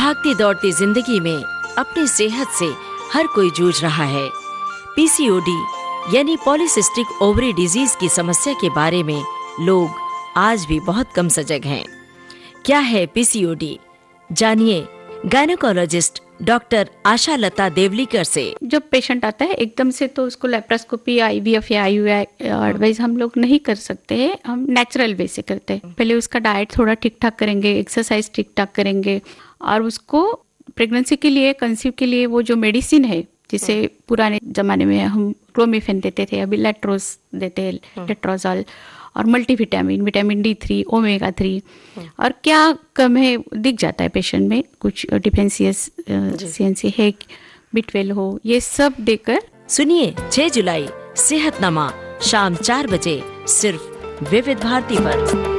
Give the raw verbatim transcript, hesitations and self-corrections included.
भागती दौड़ती जिंदगी में अपनी सेहत से हर कोई जूझ रहा है। पीसीओडी यानी पॉलीसिस्टिक ओवरी डिजीज की समस्या के बारे में लोग आज भी बहुत कम सजग हैं। क्या है पीसीओडी? जानिए गायनेकोलॉजिस्ट डॉक्टर आशा लता देवलीकर से। जब पेशेंट आता है एकदम से तो उसको लेप्रोस्कोपी, आईवीएफ या आईयूआई एडवाइस हम लोग नहीं कर सकते हैं, हम नेचुरल वे से करते हैं। पहले उसका डाइट थोड़ा ठीक ठाक करेंगे, एक्सरसाइज ठीक ठाक करेंगे और उसको प्रेगनेंसी के लिए, कंसीव के लिए वो जो मेडिसिन है, जिसे पुराने जमाने में हम क्लोमिफेन देते थे, अभी लेट्रोस देते हैं, लेट्रोजॉल, और multivitamin, vitamin D three, omega three, और क्या कम है दिख जाता है पेशेंट में, कुछ डिफेंशियंसी है, बी ट्वेल्व हो, ये सब देकर। सुनिए छह जुलाई सेहतनामा शाम चार बजे सिर्फ विविध भारती पर।